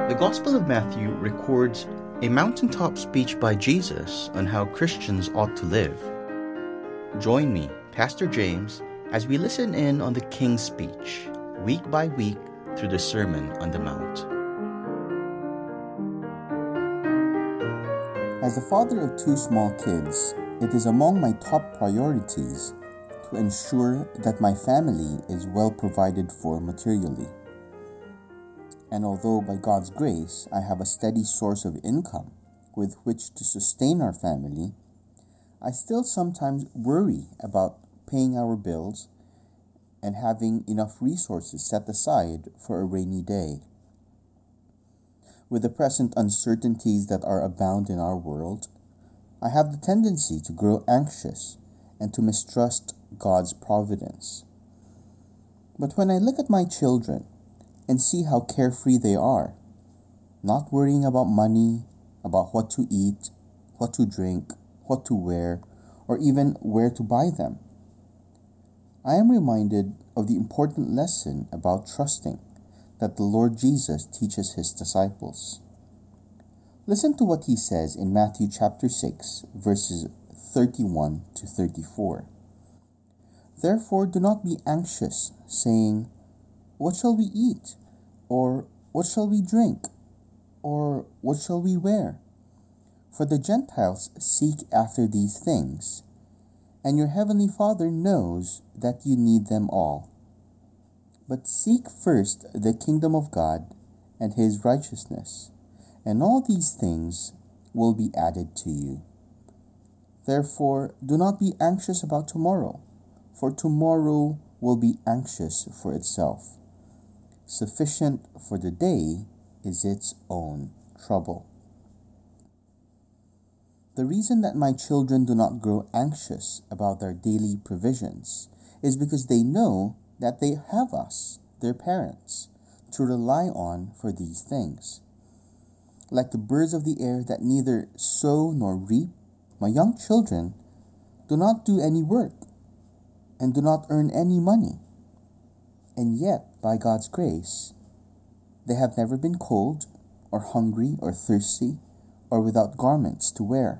The Gospel of Matthew records a mountaintop speech by Jesus on how Christians ought to live. Join me, Pastor James, as we listen in on the King's speech, week by week through the Sermon on the Mount. As the father of two small kids, it is among my top priorities to ensure that my family is well provided for materially. And although by God's grace I have a steady source of income with which to sustain our family, I still sometimes worry about paying our bills and having enough resources set aside for a rainy day. With the present uncertainties that are abound in our world, I have the tendency to grow anxious and to mistrust God's providence. But when I look at my children and see how carefree they are, not worrying about money, about what to eat, what to drink, what to wear, or even where to buy them, I am reminded of the important lesson about trusting that the Lord Jesus teaches his disciples. Listen to what he says in Matthew chapter 6, verses 31 to 34. Therefore do not be anxious, saying, what shall we eat? Or what shall we drink? Or what shall we wear? For the Gentiles seek after these things, and your heavenly Father knows that you need them all. But seek first the kingdom of God and his righteousness, and all these things will be added to you. Therefore, do not be anxious about tomorrow, for tomorrow will be anxious for itself. Sufficient for the day is its own trouble. The reason that my children do not grow anxious about their daily provisions is because they know that they have us, their parents, to rely on for these things. Like the birds of the air that neither sow nor reap, my young children do not do any work and do not earn any money. And yet, by God's grace, they have never been cold or hungry or thirsty or without garments to wear.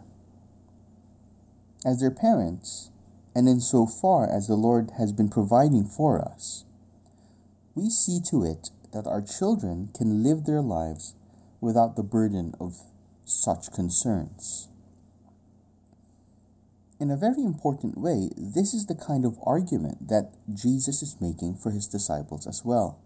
As their parents, and in so far as the Lord has been providing for us, we see to it that our children can live their lives without the burden of such concerns. In a very important way, this is the kind of argument that Jesus is making for his disciples as well.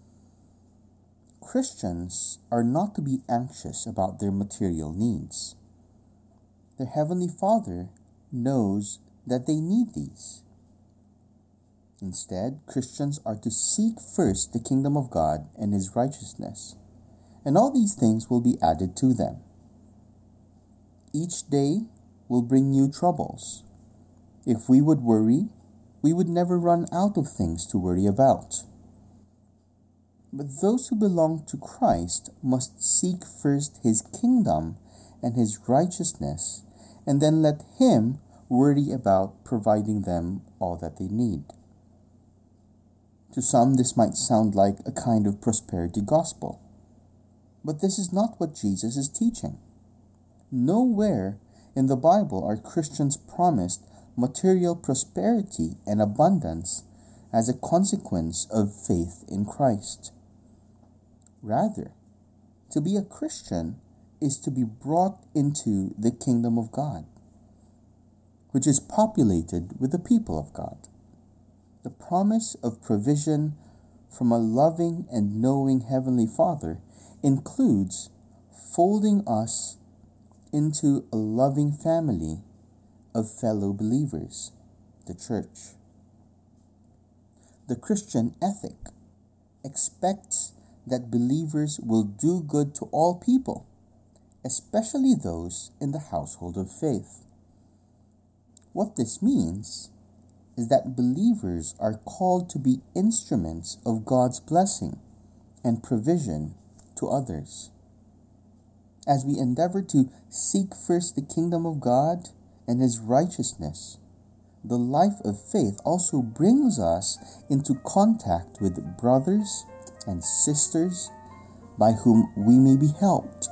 Christians are not to be anxious about their material needs. Their Heavenly Father knows that they need these. Instead, Christians are to seek first the kingdom of God and his righteousness, and all these things will be added to them. Each day will bring new troubles. If we would worry, we would never run out of things to worry about. But those who belong to Christ must seek first his kingdom and his righteousness, and then let him worry about providing them all that they need. To some, this might sound like a kind of prosperity gospel, but this is not what Jesus is teaching. Nowhere in the Bible are Christians promised material prosperity and abundance as a consequence of faith in Christ. Rather, to be a Christian is to be brought into the kingdom of God, which is populated with the people of God. The promise of provision from a loving and knowing Heavenly Father includes folding us into a loving family of fellow believers, the church. The Christian ethic expects that believers will do good to all people, especially those in the household of faith. What this means is that believers are called to be instruments of God's blessing and provision to others. As we endeavor to seek first the kingdom of God and his righteousness, the life of faith also brings us into contact with brothers and sisters by whom we may be helped,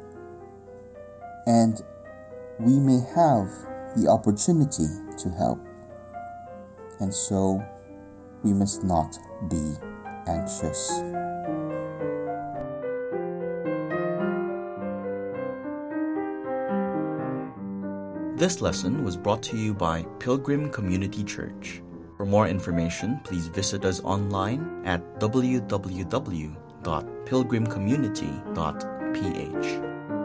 and we may have the opportunity to help. And so we must not be anxious. This lesson was brought to you by Pilgrim Community Church. For more information, please visit us online at www.pilgrimcommunity.ph.